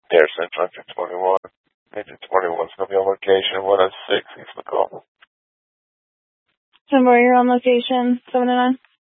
Air Central Engine 21. Engine 21's going to be on location 106 East McCall. 10-4, you're on location 709.